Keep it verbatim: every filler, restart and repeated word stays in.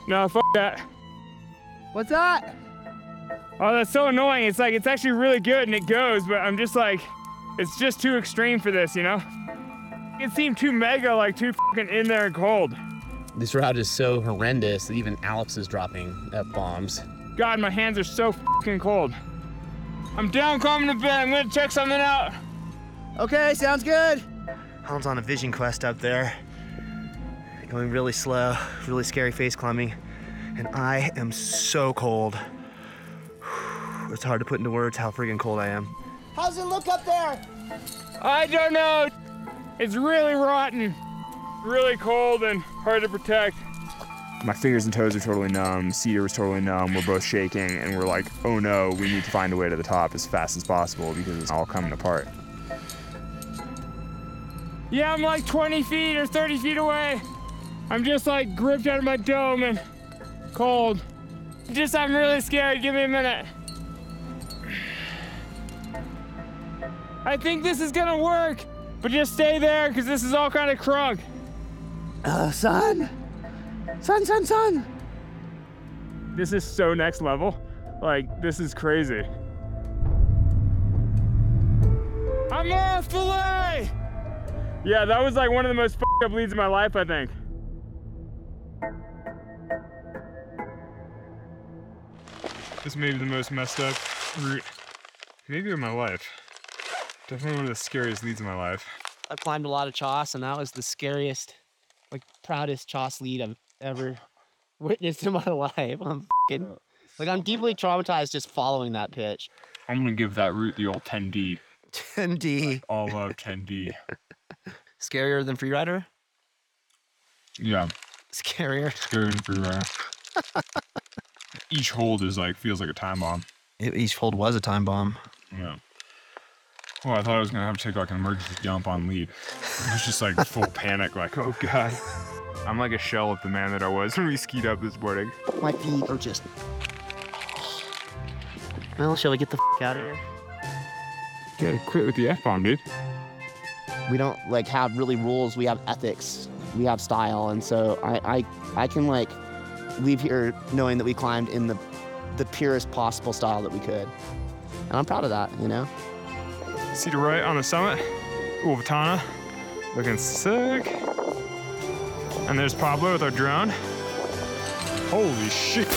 No, f that. What's that? Oh, that's so annoying. It's like, it's actually really good and it goes, but I'm just like, it's just too extreme for this, you know? It seemed too mega, like too fucking in there and cold. This route is so horrendous that even Alex is dropping F-bombs. God, my hands are so fucking cold. I'm down coming to bed. I'm gonna check something out. Okay, sounds good. Alan's on a vision quest up there. Going really slow, really scary face climbing. And I am so cold. It's hard to put into words how freaking cold I am. How's it look up there? I don't know. It's really rotten. Really cold and hard to protect. My fingers and toes are totally numb. Cedar was totally numb. We're both shaking and we're like, oh no, we need to find a way to the top as fast as possible because it's all coming apart. Yeah, I'm like twenty feet or thirty feet away. I'm just like gripped out of my dome and cold. Just, I'm really scared. Give me a minute. I think this is gonna work, but just stay there because this is all kind of crunk. Uh, son? Son, son, son. This is so next level. Like, this is crazy. I'm off, fillet! Yeah, that was like one of the most f***ed up leads in my life, I think. This may be the most messed up route, maybe of my life. Definitely one of the scariest leads in my life. I've climbed a lot of Choss, and that was the scariest, like, proudest Choss lead I've ever witnessed in my life. I'm f***ing, like, I'm deeply traumatized just following that pitch. I'm gonna give that route the old ten D. ten D. All love ten D. Scarier than Freerider? Yeah. Scarier. Scarier than Freerider. Each hold is like, feels like a time bomb. Each hold was a time bomb. Yeah. Well, I thought I was gonna have to take like an emergency jump on lead. It was just like full panic, like, oh God. I'm like a shell of the man that I was when we skied up this morning. My feet are just... Well, shall we get the f*** out of here? Gotta quit with the F-bomb, dude. We don't, like, have really rules. We have ethics. We have style. And so I, I, I can, like, leave here knowing that we climbed in the, the purest possible style that we could. And I'm proud of that, you know? See to right on the summit, Uluwatana, looking sick. And there's Pablo with our drone. Holy shit.